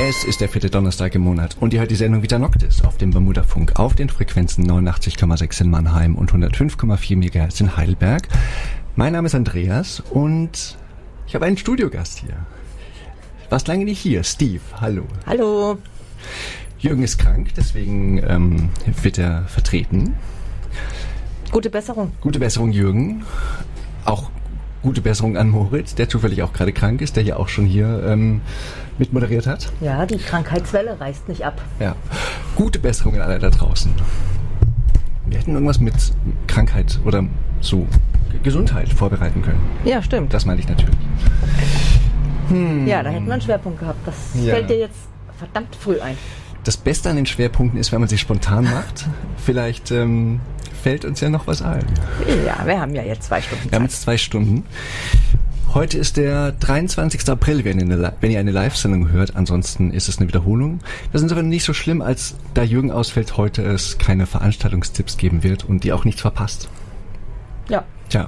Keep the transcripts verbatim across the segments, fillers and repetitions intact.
Es ist der vierte Donnerstag im Monat und ihr hört die Sendung Vita Noctis auf dem Bermuda-Funk auf den Frequenzen neunundachtzig Komma sechs in Mannheim und hundertfünf Komma vier Megahertz in Heidelberg. Mein Name ist Andreas und ich habe einen Studiogast hier. Warst lange nicht hier, Steve. Hallo. Hallo. Jürgen ist krank, deswegen ähm, wird er vertreten. Gute Besserung. Gute Besserung, Jürgen. Auch gute Besserung an Moritz, der zufällig auch gerade krank ist, der ja auch schon hier ähm, mitmoderiert hat. Ja, die Krankheitswelle reißt nicht ab. Ja. Gute Besserung an alle da draußen. Wir hätten irgendwas mit Krankheit oder so Gesundheit vorbereiten können. Ja, stimmt. Das meine ich natürlich. Hm. Ja, da hätten wir einen Schwerpunkt gehabt. Das Ja. fällt dir jetzt verdammt früh ein. Das Beste an den Schwerpunkten ist, wenn man sie spontan macht. Vielleicht ähm, fällt uns ja noch was ein. Ja, wir haben ja jetzt zwei Stunden Wir haben Zeit. jetzt zwei Stunden. Heute ist der dreiundzwanzigster April, wenn ihr, eine, wenn ihr eine Live-Sendung hört. Ansonsten ist es eine Wiederholung. Das ist aber nicht so schlimm, als da Jürgen ausfällt, heute es keine Veranstaltungstipps geben wird und ihr auch nichts verpasst. Ja. Tja.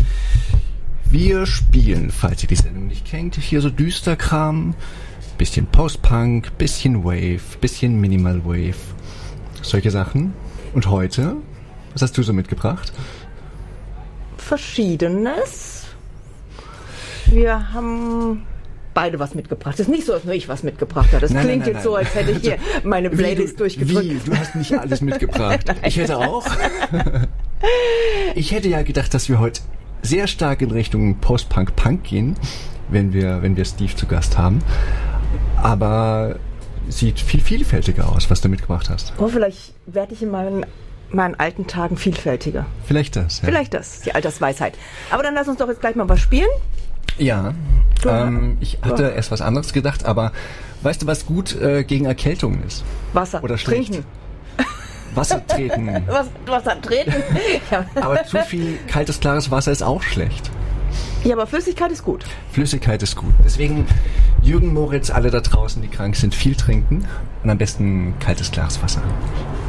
Wir spielen, falls ihr die Sendung nicht kennt, hier so düster Kram. Bisschen Post-Punk, bisschen Wave, bisschen Minimal Wave. Solche Sachen. Und heute, was hast du so mitgebracht? Verschiedenes. Wir haben beide was mitgebracht. Es ist nicht so, als nur ich was mitgebracht habe. Das Nein, klingt nein, nein, jetzt so, nein. als hätte ich hier meine Playlist Wie, du, durchgedrückt. Wie? Du hast nicht alles mitgebracht. Ich hätte auch. Ich hätte ja gedacht, dass wir heute sehr stark in Richtung Post-Punk-Punk gehen, wenn wir, wenn wir Steve zu Gast haben. Aber sieht viel vielfältiger aus, was du mitgebracht hast. Oh, vielleicht werde ich in meinen, meinen alten Tagen vielfältiger. Vielleicht das. Ja. Vielleicht das, die Altersweisheit. Aber dann lass uns doch jetzt gleich mal was spielen. Ja, Du- ähm, ich hatte Ja. erst was anderes gedacht, aber weißt du, was gut äh, gegen Erkältungen ist? Wasser. Oder schlecht. Trinken. Wasser treten. Was, Wasser treten. ja. Aber zu viel kaltes, klares Wasser ist auch schlecht. ja, aber Flüssigkeit ist gut. Flüssigkeit ist gut. Deswegen, Jürgen, Moritz, alle da draußen, die krank sind, viel trinken und am besten kaltes, klares Wasser.